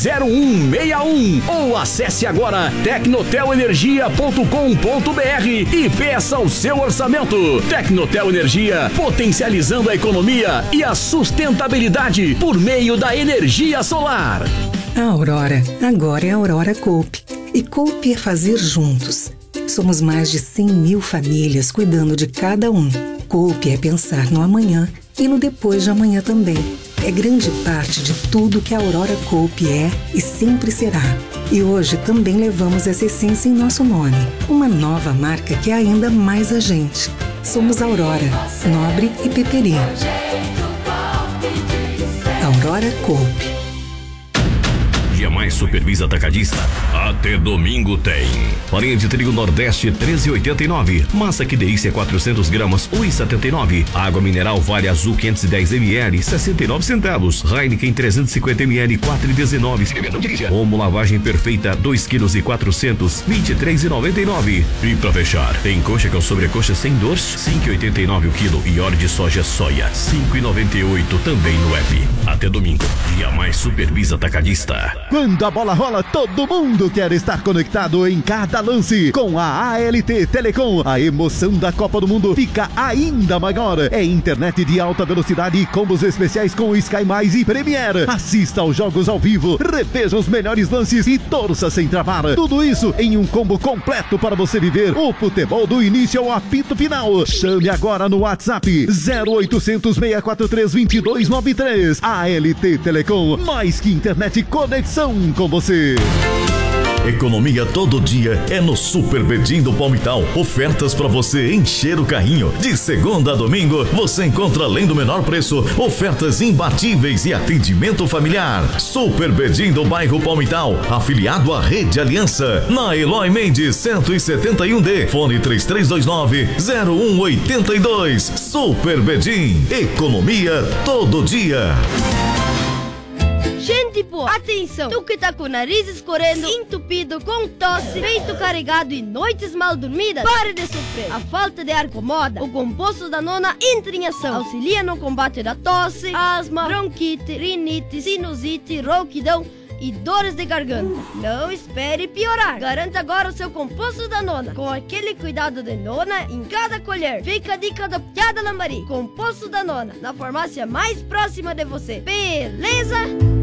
0161 ou acesse agora tecnotelenergia.com.br e peça o seu orçamento. Tecnotel Energia, potencializando a economia e a sustentabilidade por meio da energia solar. A Aurora agora é a Aurora Coop. E Coop é fazer juntos. Somos mais de 100.000 famílias cuidando de cada um. Coop é pensar no amanhã e no depois de amanhã também. É grande parte de tudo que a Aurora Coop é e sempre será. E hoje também levamos essa essência em nosso nome. Uma nova marca que é ainda mais a gente. Somos Aurora, Nobre e Peperi. Aurora Coop. Dia Mais Supervisa Atacadista. Até domingo tem. Farinha de trigo Nordeste 13,89. Massa que delícia 400 gramas 1,79. Água mineral Vale Azul 510 ml 69 centavos. Heineken 350 ml 4,19. Omo lavagem perfeita 2 quilos e 400 23,99. E pra fechar, tem coxa com sobrecoxa sem dor 5,89 o quilo e óleo de soja soia 5,98 também no app. Até domingo. Dia Mais Supervisa Atacadista. Quando a bola rola, todo mundo quer estar conectado em cada lance. Com a ALT Telecom, a emoção da Copa do Mundo fica ainda maior. É internet de alta velocidade e combos especiais com Sky Mais e Premiere. Assista aos jogos ao vivo, reveja os melhores lances e torça sem travar. Tudo isso em um combo completo para você viver o futebol do início ao apito final. Chame agora no WhatsApp 0800 643 2293. ALT Telecom, mais que internet, conexão com você. Economia todo dia é no Super Bedim do Palmital. Ofertas para você encher o carrinho. De segunda a domingo, você encontra, além do menor preço, ofertas imbatíveis e atendimento familiar. Super Bedim do bairro Palmital, afiliado à Rede Aliança. Na Eloy Mendes 171D, fone 3329-0182. Super Bedim, economia todo dia. Gente boa, atenção! Tu que tá com o nariz escorrendo, entupido, com tosse, peito carregado e noites mal dormidas, pare de sofrer! A falta de ar incomoda? O composto da nona entra em ação. Auxilia no combate da tosse, asma, bronquite, rinite, sinusite, rouquidão e dores de garganta. Não espere piorar. Garanta agora o seu composto da nona, com aquele cuidado de nona em cada colher. Fica a dica da Piada Lambari. Composto da nona, na farmácia mais próxima de você. Beleza?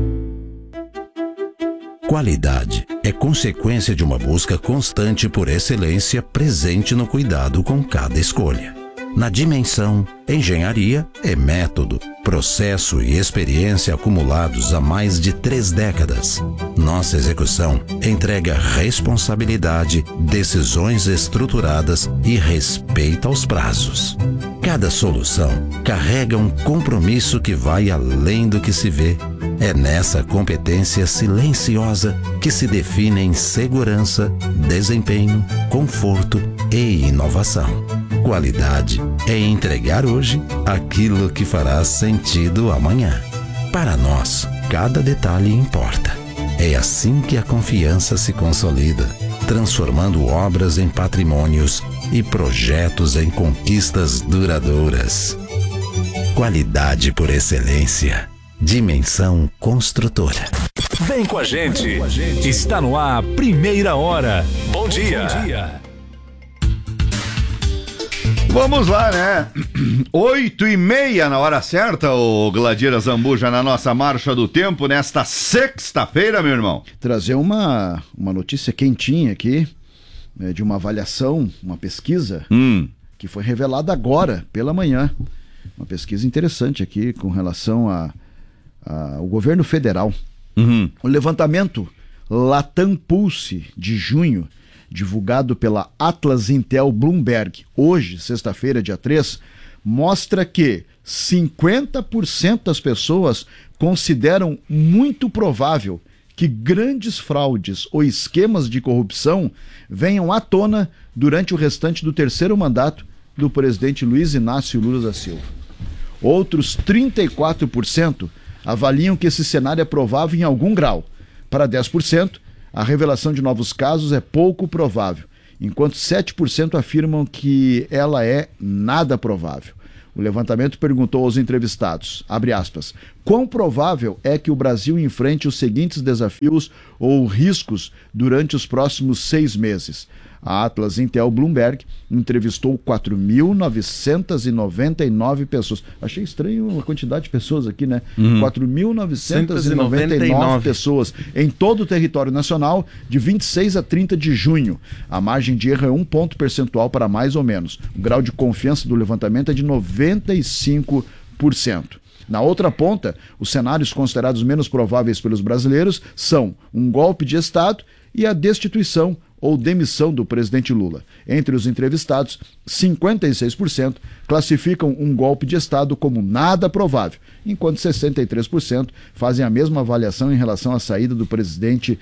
Qualidade é consequência de uma busca constante por excelência presente no cuidado com cada escolha. Na Dimensão, engenharia é método, processo e experiência acumulados há mais de 3 décadas. Nossa execução entrega responsabilidade, decisões estruturadas e respeito aos prazos. Cada solução carrega um compromisso que vai além do que se vê. É nessa competência silenciosa que se definem segurança, desempenho, conforto e inovação. Qualidade é entregar hoje aquilo que fará sentido amanhã. Para nós, cada detalhe importa. É assim que a confiança se consolida, transformando obras em patrimônios e projetos em conquistas duradouras. Qualidade por excelência. Dimensão Construtora. Vem com a gente. Está no ar, Primeira Hora. Bom dia. Vamos lá, né? 8h30 na hora certa, o Gladira Zambuja, na nossa marcha do tempo, nesta sexta-feira, meu irmão. Trazer uma notícia quentinha aqui, de uma avaliação, uma pesquisa, que foi revelada agora, pela manhã. Uma pesquisa interessante aqui com relação ao governo federal. O levantamento Latam Pulse de junho, divulgado pela Atlas Intel Bloomberg, hoje, sexta-feira, dia 3, mostra que 50% das pessoas consideram muito provável que grandes fraudes ou esquemas de corrupção venham à tona durante o restante do terceiro mandato do presidente Luiz Inácio Lula da Silva. Outros 34% avaliam que esse cenário é provável em algum grau. Para 10%, a revelação de novos casos é pouco provável, enquanto 7% afirmam que ela é nada provável. O levantamento perguntou aos entrevistados, abre aspas, Quão provável é que o Brasil enfrente os seguintes desafios ou riscos durante os próximos 6 meses? A Atlas Intel Bloomberg entrevistou 4.999 pessoas. Achei estranho a quantidade de pessoas aqui, né? 4.999 pessoas em todo o território nacional, de 26 a 30 de junho. A margem de erro é 1 ponto percentual para mais ou menos. O grau de confiança do levantamento é de 95%. Na outra ponta, os cenários considerados menos prováveis pelos brasileiros são um golpe de Estado e a destituição ou demissão do presidente Lula. Entre os entrevistados, 56% classificam um golpe de Estado como nada provável, enquanto 63% fazem a mesma avaliação em relação à saída do presidente,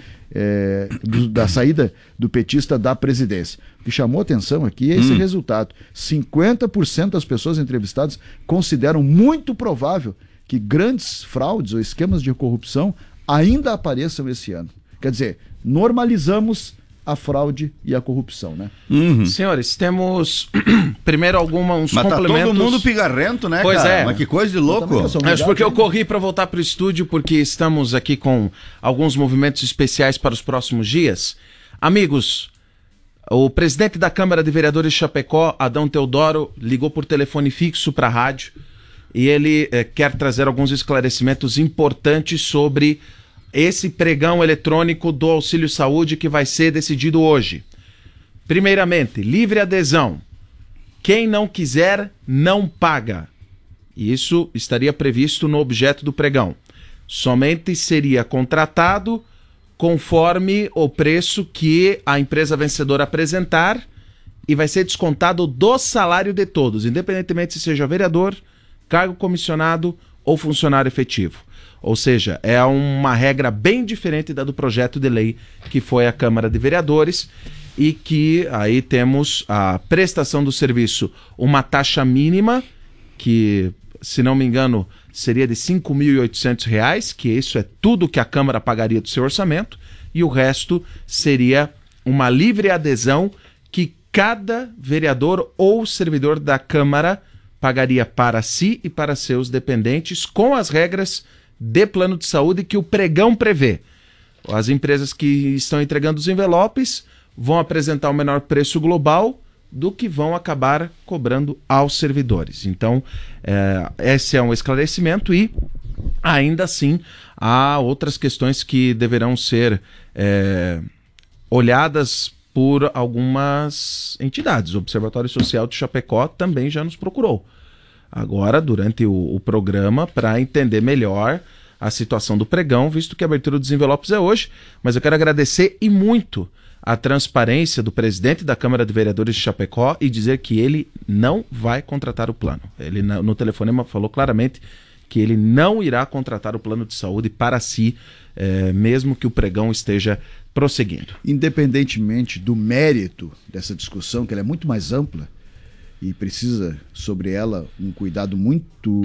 da saída do petista da presidência. O que chamou atenção aqui é esse resultado. 50% das pessoas entrevistadas consideram muito provável que grandes fraudes ou esquemas de corrupção ainda apareçam esse ano. Quer dizer, normalizamos a fraude e a corrupção, né? Senhores, temos primeiro uns mas complementos. Tá todo mundo pigarrento, né, pois cara? É. Mas que coisa de louco. Acho porque eu corri para voltar para o estúdio, porque estamos aqui com alguns movimentos especiais para os próximos dias. Amigos, o presidente da Câmara de Vereadores de Chapecó, Adão Teodoro, ligou por telefone fixo para a rádio e ele quer trazer alguns esclarecimentos importantes sobre esse pregão eletrônico do Auxílio Saúde que vai ser decidido hoje. Primeiramente, livre adesão. Quem não quiser, não paga. Isso estaria previsto no objeto do pregão. Somente seria contratado conforme o preço que a empresa vencedora apresentar e vai ser descontado do salário de todos, independentemente se seja vereador, cargo comissionado ou funcionário efetivo. Ou seja, é uma regra bem diferente da do projeto de lei que foi à Câmara de Vereadores e que aí temos a prestação do serviço, uma taxa mínima que, se não me engano, seria de R$ 5.800, que isso é tudo que a Câmara pagaria do seu orçamento, e o resto seria uma livre adesão que cada vereador ou servidor da Câmara pagaria para si e para seus dependentes com as regras de plano de saúde que o pregão prevê. As empresas que estão entregando os envelopes vão apresentar o menor preço global do que vão acabar cobrando aos servidores. Então, esse é um esclarecimento e, ainda assim, há outras questões que deverão ser olhadas por algumas entidades. O Observatório Social de Chapecó também já nos procurou agora durante o programa para entender melhor a situação do pregão, visto que a abertura dos envelopes é hoje, mas eu quero agradecer e muito a transparência do presidente da Câmara de Vereadores de Chapecó e dizer que ele não vai contratar o plano. Ele no telefonema falou claramente que ele não irá contratar o plano de saúde para si, mesmo que o pregão esteja prosseguindo. Independentemente do mérito dessa discussão, que ela é muito mais ampla, e precisa sobre ela um cuidado muito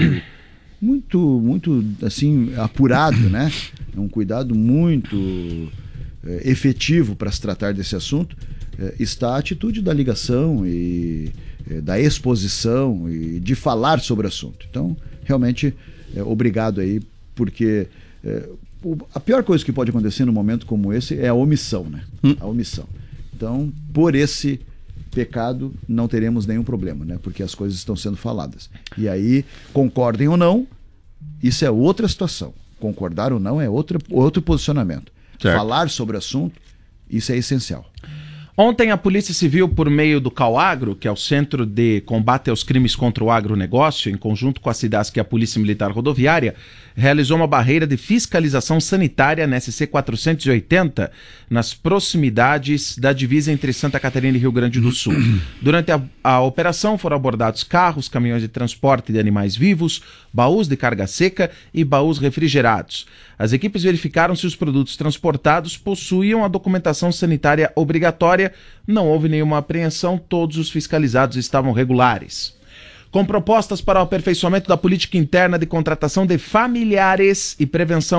assim apurado, né? Um cuidado muito efetivo para se tratar desse assunto, está a atitude da ligação e da exposição e de falar sobre o assunto. Então, realmente, obrigado aí, porque a pior coisa que pode acontecer num momento como esse é a omissão, né? A omissão. Então, por esse pecado não teremos nenhum problema, né? Porque as coisas estão sendo faladas. E aí, concordem ou não, isso é outra situação. Concordar ou não é outro posicionamento. Certo. Falar sobre o assunto, isso é essencial. Ontem a Polícia Civil, por meio do CAUAGRO, que é o Centro de Combate aos Crimes contra o Agronegócio, em conjunto com a SIDASC e a Polícia Militar Rodoviária, realizou uma barreira de fiscalização sanitária na SC 480, nas proximidades da divisa entre Santa Catarina e Rio Grande do Sul. Durante a operação foram abordados carros, caminhões de transporte de animais vivos, baús de carga seca e baús refrigerados. As equipes verificaram se os produtos transportados possuíam a documentação sanitária obrigatória. Não houve nenhuma apreensão, todos os fiscalizados estavam regulares. Com propostas para o aperfeiçoamento da política interna de contratação de familiares e prevenção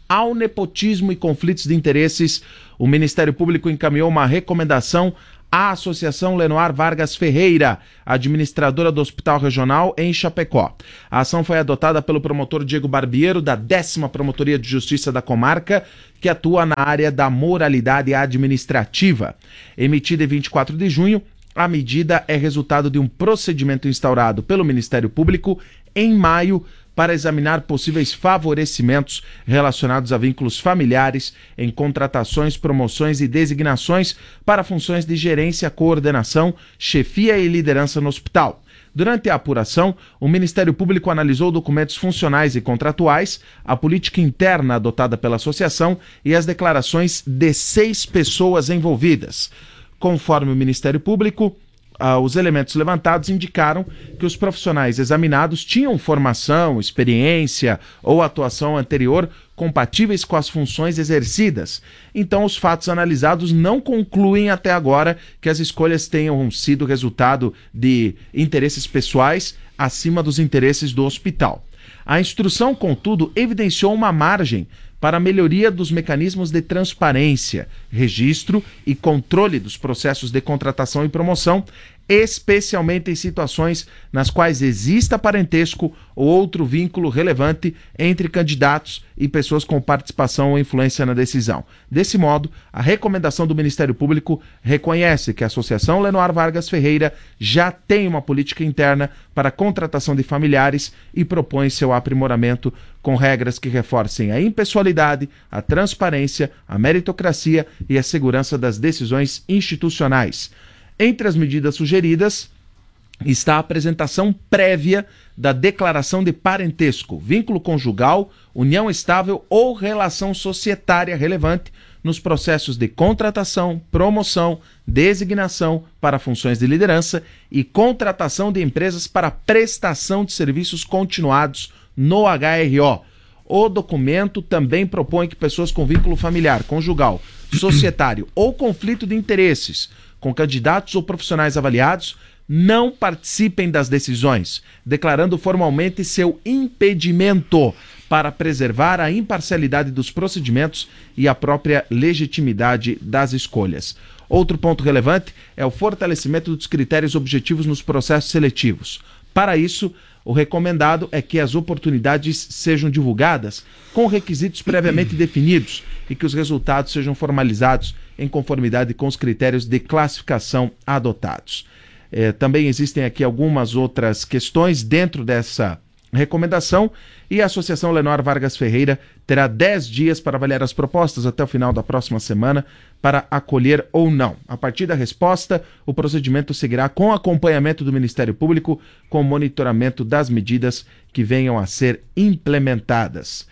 ao nepotismo e conflitos de interesses, o Ministério Público encaminhou uma recomendação à Associação Lenoir Vargas Ferreira, administradora do Hospital Regional em Chapecó. A ação foi adotada pelo promotor Diego Barbiero, da 10ª Promotoria de Justiça da comarca, que atua na área da moralidade administrativa. Emitida em 24 de junho, a medida é resultado de um procedimento instaurado pelo Ministério Público em maio para examinar possíveis favorecimentos relacionados a vínculos familiares em contratações, promoções e designações para funções de gerência, coordenação, chefia e liderança no hospital. Durante a apuração, o Ministério Público analisou documentos funcionais e contratuais, a política interna adotada pela associação e as declarações de 6 pessoas envolvidas. Conforme o Ministério Público, os elementos levantados indicaram que os profissionais examinados tinham formação, experiência ou atuação anterior compatíveis com as funções exercidas. Então, os fatos analisados não concluem até agora que as escolhas tenham sido resultado de interesses pessoais acima dos interesses do hospital. A instrução, contudo, evidenciou uma margem para a melhoria dos mecanismos de transparência, registro e controle dos processos de contratação e promoção, especialmente em situações nas quais exista parentesco ou outro vínculo relevante entre candidatos e pessoas com participação ou influência na decisão. Desse modo, a recomendação do Ministério Público reconhece que a Associação Lenoir Vargas Ferreira já tem uma política interna para a contratação de familiares e propõe seu aprimoramento com regras que reforcem a impessoalidade, a transparência, a meritocracia e a segurança das decisões institucionais. Entre as medidas sugeridas está a apresentação prévia da declaração de parentesco, vínculo conjugal, união estável ou relação societária relevante nos processos de contratação, promoção, designação para funções de liderança e contratação de empresas para prestação de serviços continuados no HRO. O documento também propõe que pessoas com vínculo familiar, conjugal, societário ou conflito de interesses com candidatos ou profissionais avaliados não participem das decisões, declarando formalmente seu impedimento para preservar a imparcialidade dos procedimentos e a própria legitimidade das escolhas. Outro ponto relevante é o fortalecimento dos critérios objetivos nos processos seletivos. Para isso, o recomendado é que as oportunidades sejam divulgadas com requisitos previamente definidos e que os resultados sejam formalizados em conformidade com os critérios de classificação adotados. Também existem aqui algumas outras questões dentro dessa recomendação e a Associação Lenoir Vargas Ferreira terá 10 dias para avaliar as propostas até o final da próxima semana para acolher ou não. A partir da resposta, o procedimento seguirá com acompanhamento do Ministério Público, com monitoramento das medidas que venham a ser implementadas.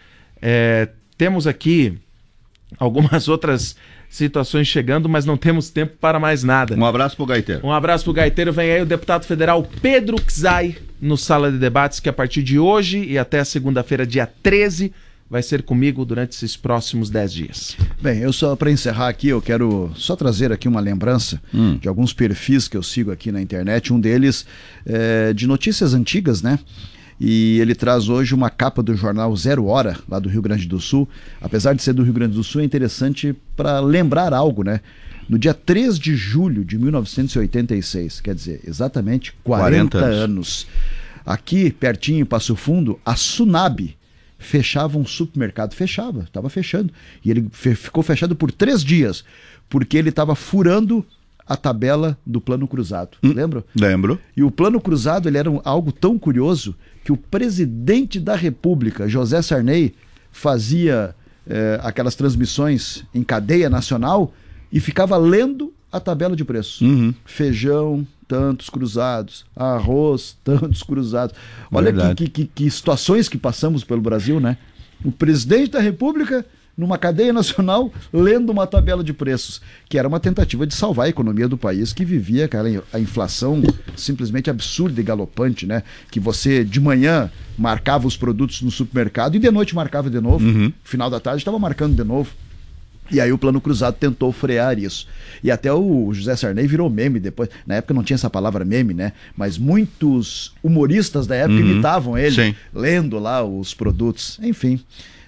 Temos aqui algumas outras situações chegando, mas não temos tempo para mais nada. Um abraço pro Gaiteiro. Um abraço pro Gaiteiro. Vem aí o deputado federal Pedro Czai no Sala de Debates, que a partir de hoje e até segunda-feira, dia 13, vai ser comigo durante esses próximos 10 dias. Bem, eu só para encerrar aqui, eu quero só trazer aqui uma lembrança de alguns perfis que eu sigo aqui na internet. Um deles é de notícias antigas, né? E ele traz hoje uma capa do jornal Zero Hora, lá do Rio Grande do Sul. Apesar de ser do Rio Grande do Sul, é interessante para lembrar algo, né? No dia 3 de julho de 1986, quer dizer, exatamente 40 anos. Aqui, pertinho em Passo Fundo, a Sunab fechava um supermercado. Estava fechando. E ele ficou fechado por 3 dias, porque ele estava furando a tabela do Plano Cruzado. Lembra? Lembro. E o Plano Cruzado ele era algo tão curioso que o presidente da República, José Sarney, fazia aquelas transmissões em cadeia nacional e ficava lendo a tabela de preços. Feijão, tantos cruzados. Arroz, tantos cruzados. Olha que situações que passamos pelo Brasil, né? O presidente da República numa cadeia nacional, lendo uma tabela de preços, que era uma tentativa de salvar a economia do país, que vivia a inflação simplesmente absurda e galopante, né? Que você de manhã marcava os produtos no supermercado e de noite marcava de novo, final da tarde estava marcando de novo. E aí o Plano Cruzado tentou frear isso. E até o José Sarney virou meme depois. Na época não tinha essa palavra meme, né? Mas muitos humoristas da época imitavam ele, lendo lá os produtos. Enfim,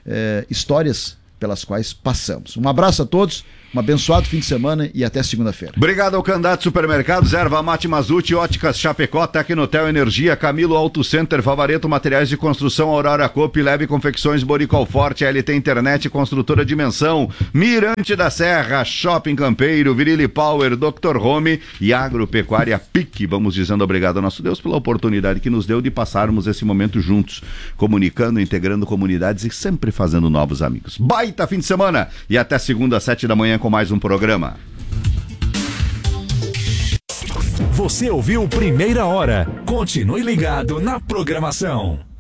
histórias pelas quais passamos. Um abraço a todos, um abençoado fim de semana e até segunda-feira. Obrigado ao Candidato Supermercados, Erva Mate Mazuti, Óticas Chapecó, Tecnotel Energia, Camilo Auto Center, Favareto Materiais de Construção, Aurora Coop, Leve Confecções, Boricol Forte, LT Internet, Construtora Dimensão, Mirante da Serra, Shopping Campeiro, Virilli Power, Dr. Home e Agropecuária PIC. Vamos dizendo obrigado ao nosso Deus pela oportunidade que nos deu de passarmos esse momento juntos, comunicando, integrando comunidades e sempre fazendo novos amigos. Baita fim de semana e até segunda às 7 da manhã com mais um programa. Você ouviu Primeira Hora. Continue ligado na programação.